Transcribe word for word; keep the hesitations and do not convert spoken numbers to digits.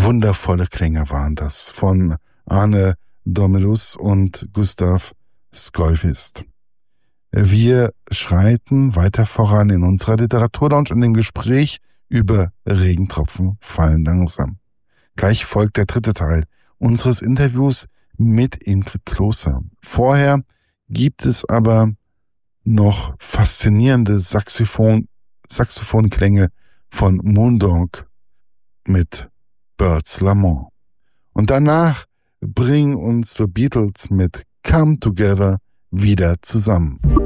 Wundervolle Klänge waren das von Arne Domelus und Gustav Skolvist. Wir schreiten weiter voran in unserer Literaturlounge und im Gespräch über Regentropfen fallen langsam. Gleich folgt der dritte Teil unseres Interviews mit Ingrid Kloser. Vorher gibt es aber noch faszinierende Saxophon, Saxophonklänge von Moondog mit Birds Lamont. Und danach bringen uns The Beatles mit Come Together wieder zusammen.